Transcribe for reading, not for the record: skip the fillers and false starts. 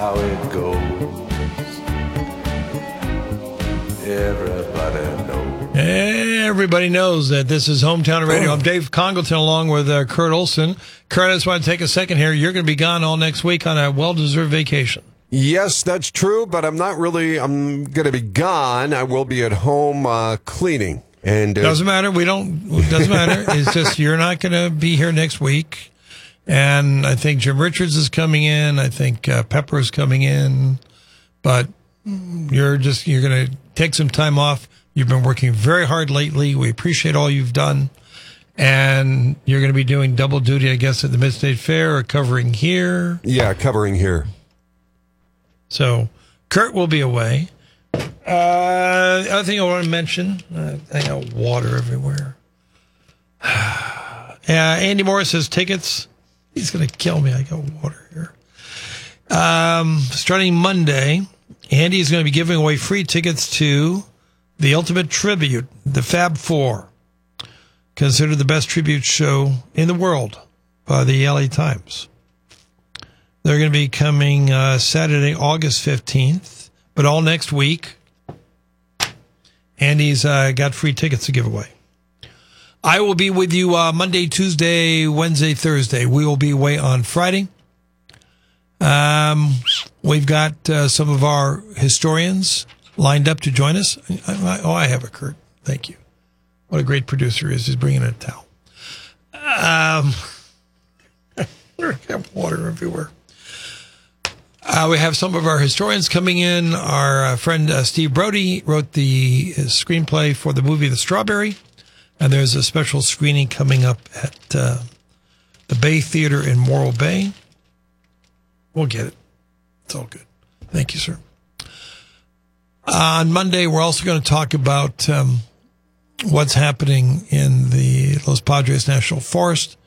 How it goes, everybody knows. Everybody knows that this is Hometown Radio. I'm Dave Congleton along with Kurt Olson. Kurt, I just want to take a second here. You're going to be gone all next week on a well-deserved vacation. Yes, that's true, but I'm going to be gone. I will be at home cleaning. And doesn't matter. It doesn't matter. It's just you're not going to be here next week. And I think Jim Richards is coming in. I think Pepper is coming in. But you're going to take some time off. You've been working very hard lately. We appreciate all you've done. And you're going to be doing double duty, I guess, at the Mid-State Fair or covering here. Yeah, covering here. So Kurt will be away. Other thing I want to mention, I got water everywhere. Andy Morris has tickets. He's going to kill me. I got water here. Starting Monday, Andy is going to be giving away free tickets to the Ultimate Tribute, the Fab Four, considered the best tribute show in the world by the LA Times. They're going to be coming Saturday, August 15th, but all next week. Andy's got free tickets to give away. I will be with you Monday, Tuesday, Wednesday, Thursday. We will be away on Friday. We've got some of our historians lined up to join us. I have a Kurt. Thank you. What a great producer he is. He's bringing in a towel. I have water everywhere. We have some of our historians coming in. Our friend Steve Brody wrote the screenplay for the movie The Strawberry. And there's a special screening coming up at the Bay Theater in Morro Bay. We'll get it. It's all good. Thank you, sir. On Monday, we're also going to talk about what's happening in the Los Padres National Forest.